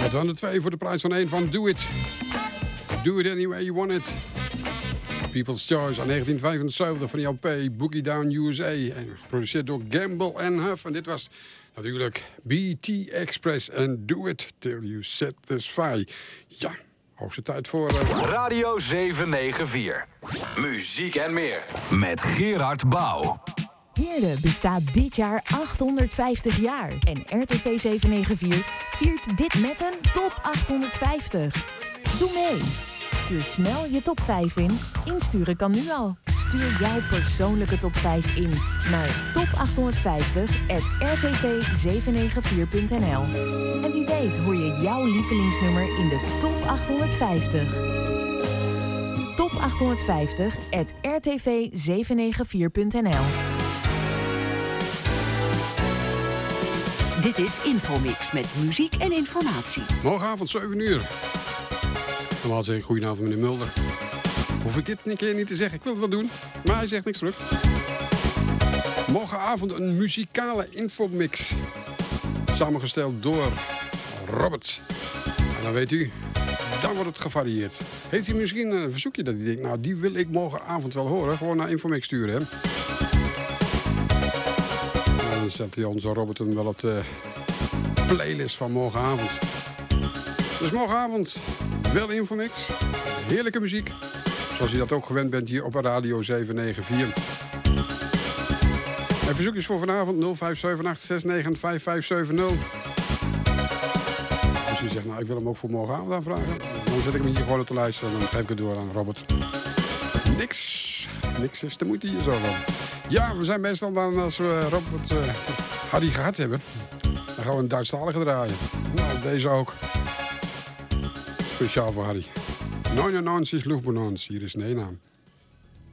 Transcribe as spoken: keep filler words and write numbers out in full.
Dat waren er twee voor de prijs van één van Do It. Do It Anyway You Want It. People's Choice aan negentien vijfenzeventig van die L P Boogie Down U S A. En geproduceerd door Gamble en Huff. En dit was natuurlijk B T Express en Do It Till You Satisfy. Ja, hoogste tijd voor... Uh... Radio zevenhonderdnegenennegentig. Muziek en meer. Met Gerard Bouw. Heerde bestaat dit jaar achthonderdvijftig jaar. En R T V zevenhonderdnegenennegentig viert dit met een top achthonderdvijftig. Doe mee! Stuur snel je top vijf in. Insturen kan nu al. Stuur jouw persoonlijke top vijf in naar top achthonderdvijftig at r t v zevenhonderdnegenennegentig punt n l. En wie weet hoor je jouw lievelingsnummer in de top achthonderdvijftig. top achthonderdvijftig at r t v zevenhonderdnegenennegentig punt n l. Dit is Infomix met muziek en informatie. Morgenavond zeven uur. Normaal zeg ik goedenavond meneer Mulder. Hoef ik dit een keer niet te zeggen. Ik wil het wel doen, maar hij zegt niks terug. Morgenavond een muzikale infomix. Samengesteld door Robert. En dan weet u, dan wordt het gevarieerd. Heeft u misschien een verzoekje dat u denkt... nou, die wil ik morgenavond wel horen. Gewoon naar Infomix sturen, hè. En dan zet hij onze Robert hem wel op de playlist van morgenavond. Dus morgenavond wel Infomix. Heerlijke muziek. Zoals u dat ook gewend bent hier op Radio zevenhonderdnegenennegenenveertig. En verzoekjes voor vanavond nul vijf zeven acht zes negen vijf vijf zeven nul. Als u zegt, nou ik wil hem ook voor morgenavond aanvragen. Dan zet ik hem hier gewoon op te luisteren en dan geef ik het door aan Robert. Niks. Niks is de moeite hier zo van. Ja, we zijn meestal dan als we Robert uh, Hardy gehad hebben. Dan gaan we een Duitsstalige draaien. Nou, deze ook. Speciaal voor Harry. negenennegentig Luchtballons, hier is Neenaam.